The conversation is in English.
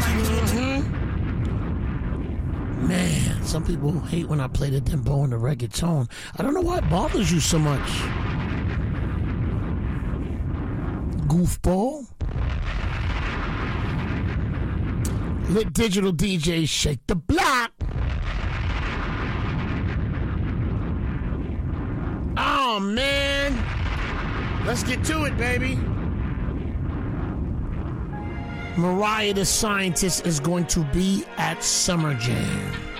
Man, some people hate when I play the dembow and the reggaeton. I don't know why it bothers you so much. Goofball. Lit Digital DJ, shake the block. Oh, man. Let's get to it, baby. Mariah the Scientist is going to be at Summer Jam.